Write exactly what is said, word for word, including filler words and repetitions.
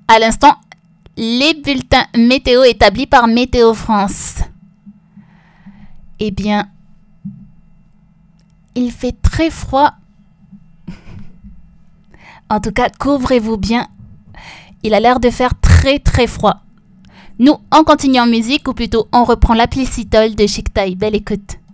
À l'instant, les bulletins météo établis par Météo France. Eh bien, il fait très froid. En tout cas, couvrez-vous bien. Il a l'air de faire très très froid. Nous, on continue en musique, ou plutôt on reprend l'appli Citol de Chic Taille. Belle écoute.